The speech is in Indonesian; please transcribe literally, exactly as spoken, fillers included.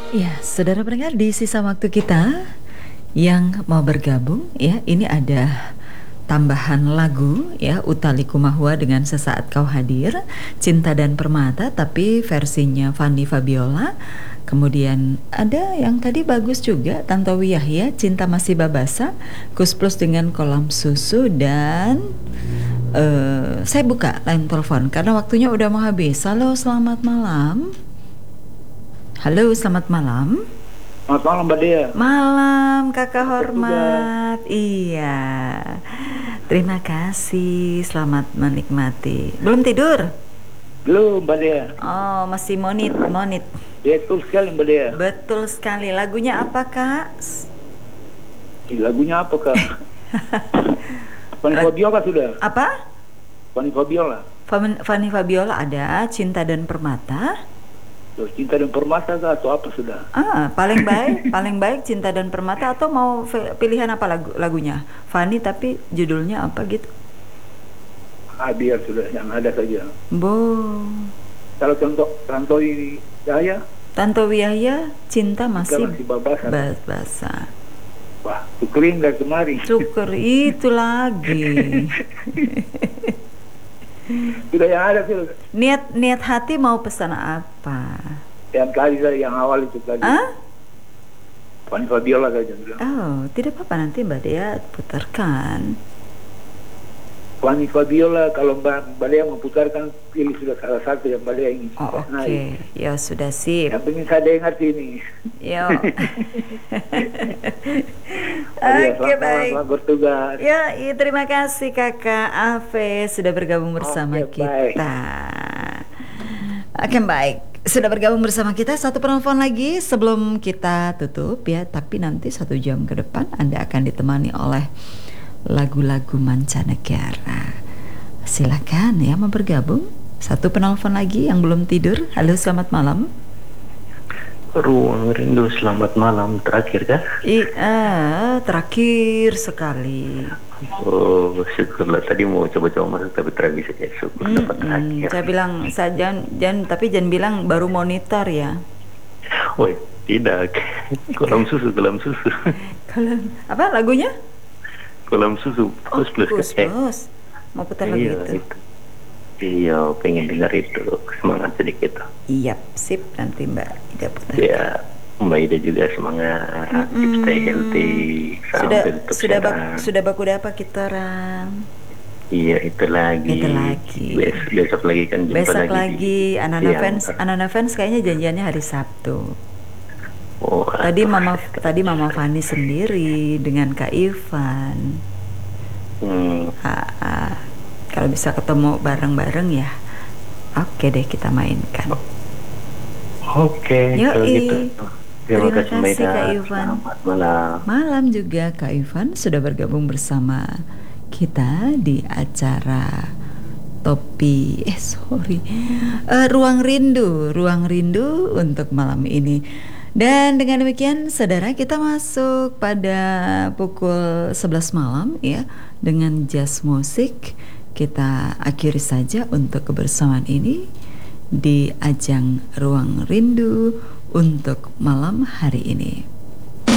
Ya, saudara pendengar, di sisa waktu kita yang mau bergabung ya, ini ada tambahan lagu ya, Utha Likumahua dengan Sesaat Kau Hadir, Cinta dan Permata tapi versinya Fanny Fabiola. Kemudian ada yang tadi bagus juga, Tantowi Yahya, Cinta Masih Babasa, Kus Plus dengan Kolam Susu. Dan uh, saya buka line telepon karena waktunya udah mau habis. Halo, selamat malam. Halo, selamat malam. Selamat malam Mbak Dea. Malam kakak hormat. Iya. Terima kasih. Selamat menikmati. Belum tidur? Belum Mbak Dea. Oh, masih monit, monit. Betul sekali Mbak Dea. Betul sekali. Lagunya apa kak? Lagunya apa kak? Fanny Fabiola sudah. Apa? Fanny Fabiola. Fanny Fabiola ada Cinta dan Permata. Cinta dan Permata atau apa sudah? Ah, paling baik, paling baik Cinta dan Permata, atau mau pilihan apa lagu lagunya? Fanny tapi judulnya apa gitu? Ah, biar sudah yang ada saja. Bo. Kalau contoh Tantowi Yahya. Tantowi Yahya, Cinta Masih, masih Babasa. Babasa. Wah, syukurin dari kemari. Syukur itu lagi. Sudah yang ada sih. Niat niat hati mau pesan apa? Yang kali saya yang awal itu tadi. Ah? Fanny Fabiola saja. Oh, tidak apa-apa, nanti Mbak Dea putarkan. Fanny Fabiola, kalau Mbak, Mbak Dea memputarkan, pilih sudah salah satu yang Mbak Dea ingin. Oh, oke, okay. Ya sudah sip. Yang penting saya dengar sini. Yo. Oke, okay, baik. Selamat bertugas. Ya, iya, terima kasih Kakak Ave sudah bergabung bersama okay, kita. Oke, okay, baik. Sudah bergabung bersama kita. Satu penelpon lagi sebelum kita tutup ya. Tapi nanti satu jam ke depan Anda akan ditemani oleh lagu-lagu mancanegara. Silakan ya mau bergabung. Satu penelpon lagi yang belum tidur. Halo, selamat malam. Ruang Rindu, selamat malam. Terakhir kah? Iya, terakhir sekali. Oh, syukurlah. Tadi mau coba-coba masuk tapi terabis saja. Syukur hmm, dapat terakhir. Saya bilang, saya jangan, jangan, tapi jangan bilang baru monitor ya. Woi, tidak. Kolam susu, kolam susu. Kolam apa lagunya? Kolam susu. Plus oh, plus. Plus plus. Mau putar lagu iya, itu. itu. Iya, pengen dengar itu, semangat sedikit. Iya, sip, nanti Mbak Ida putar. Ya, Mbak Ida juga semangat, mm-hmm. Stay healthy. Sudah sudah bak, sudah baku apa kita orang? Iya, itu lagi. Itu lagi. Bes, besok lagi kan jumpa besok lagi. lagi. Anana fans, Anana fans kayaknya janjiannya hari Sabtu. Oh, tadi Mama tadi Mama Fanny sendiri dengan Kak Ivan. Hmm. Ah, ah. Kalau bisa ketemu bareng-bareng ya, oke deh kita mainkan. Oke, kalau gitu. Terima kasih Kak Ivan. Selamat malam. Malam juga Kak Ivan sudah bergabung bersama kita di acara Topi eh sorry uh, Ruang Rindu, Ruang Rindu untuk malam ini. Dan dengan demikian saudara, kita masuk pada pukul sebelas malam ya dengan jazz musik. Kita akhiri saja untuk kebersamaan ini di ajang Ruang Rindu untuk malam hari ini.